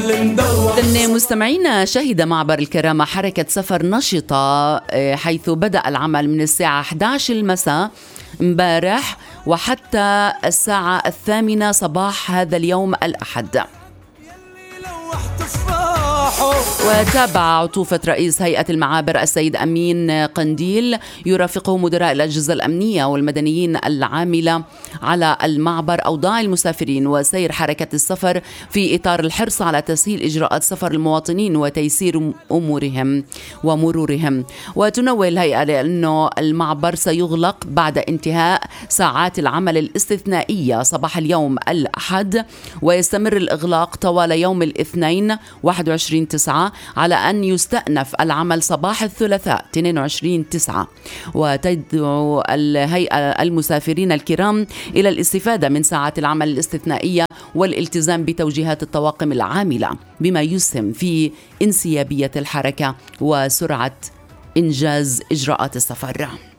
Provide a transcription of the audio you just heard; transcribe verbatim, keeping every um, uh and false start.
إذن مستمعينا، شهد معبر الكرامة حركة سفر نشطة حيث بدأ العمل من الساعة إحدى عشرة المساء امبارح وحتى الساعة الثامنة صباح هذا اليوم الأحد. وتابع عطوفة رئيس هيئة المعابر السيد أمين قنديل يرافقه مدراء الأجهزة الأمنية والمدنيين العاملة على المعبر أوضاع المسافرين وسير حركة السفر في إطار الحرص على تسهيل إجراءات سفر المواطنين وتيسير أمورهم ومرورهم. وتنوه الهيئة لأنه المعبر سيغلق بعد انتهاء ساعات العمل الاستثنائية صباح اليوم الأحد، ويستمر الإغلاق طوال يوم الاثنين واحد وعشرين تسعة على أن يستأنف العمل صباح الثلاثاء اثنين وعشرين تسعة. وتدعو الهيئة المسافرين الكرام إلى الاستفادة من ساعات العمل الاستثنائية والالتزام بتوجيهات الطواقم العاملة بما يسهم في انسيابية الحركة وسرعة إنجاز إجراءات السفر.